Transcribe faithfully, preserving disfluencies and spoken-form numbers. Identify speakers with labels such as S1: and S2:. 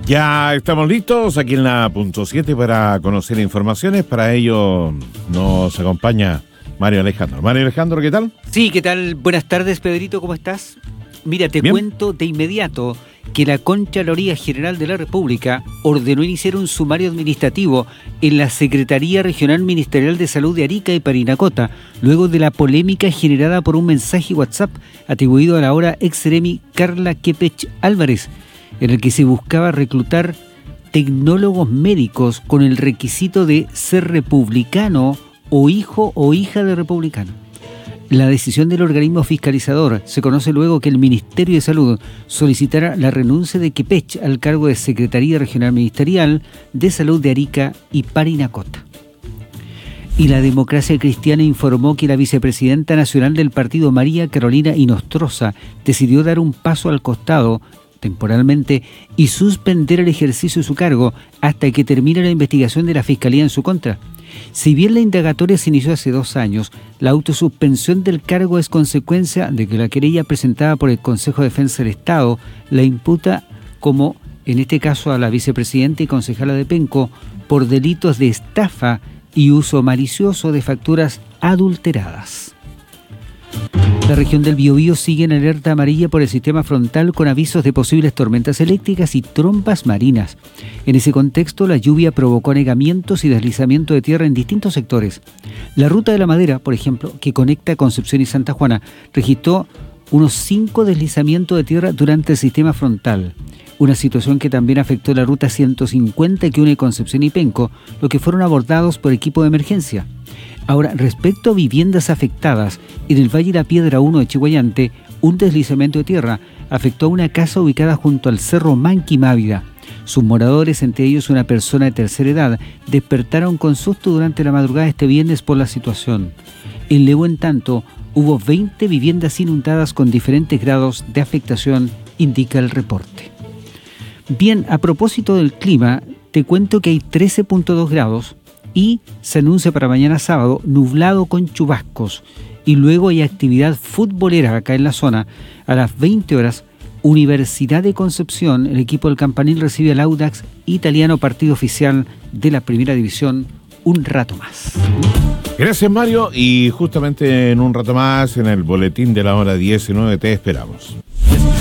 S1: Ya estamos listos aquí en la punto siete para conocer informaciones. Para ello nos acompaña Mario Alejandro. Mario Alejandro, ¿qué tal?
S2: Sí, ¿qué tal? Buenas tardes, Pedrito, ¿cómo estás? Mira, te
S1: Bien.
S2: cuento de inmediato que la Contraloría General de la República ordenó iniciar un sumario administrativo en la Secretaría Regional Ministerial de Salud de Arica y Parinacota, luego de la polémica generada por un mensaje WhatsApp atribuido a la ahora ex seremi Carla Quepech Álvarez, en el que se buscaba reclutar tecnólogos médicos con el requisito de ser republicano o hijo o hija de republicano. La decisión del organismo fiscalizador se conoce luego que el Ministerio de Salud solicitara la renuncia de Quepech al cargo de Secretaría Regional Ministerial de Salud de Arica y Parinacota. Y la Democracia Cristiana informó que la vicepresidenta nacional del partido, María Carolina Inostroza, decidió dar un paso al costado temporalmente y suspender el ejercicio de su cargo hasta que termine la investigación de la Fiscalía en su contra. Si bien la indagatoria se inició hace dos años, la autosuspensión del cargo es consecuencia de que la querella presentada por el Consejo de Defensa del Estado la imputa como, en este caso, a la vicepresidenta y concejala de Penco por delitos de estafa y uso malicioso de facturas adulteradas. La región del Biobío sigue en alerta amarilla por el sistema frontal con avisos de posibles tormentas eléctricas y trompas marinas. En ese contexto, la lluvia provocó anegamientos y deslizamiento de tierra en distintos sectores. La ruta de la madera, por ejemplo, que conecta Concepción y Santa Juana, registró unos cinco deslizamientos de tierra durante el sistema frontal. Una situación que también afectó la ruta ciento cincuenta que une Concepción y Penco, lo que fueron abordados por equipo de emergencia. Ahora, respecto a viviendas afectadas, en el Valle de la Piedra uno de Chihuayante, un deslizamiento de tierra afectó a una casa ubicada junto al Cerro Manquimávida. Sus moradores, entre ellos una persona de tercera edad, despertaron con susto durante la madrugada de este viernes por la situación. En Levo, en tanto, hubo veinte viviendas inundadas con diferentes grados de afectación, indica el reporte. Bien, a propósito del clima, te cuento que hay trece punto dos grados, y se anuncia para mañana sábado nublado con chubascos, y luego hay actividad futbolera acá en la zona. A las veinte horas, Universidad de Concepción, el equipo del Campanil recibe al Audax Italiano, partido oficial de la Primera División, un rato más.
S1: Gracias, Mario, y justamente en un rato más, en el boletín de la hora diecinueve, te esperamos.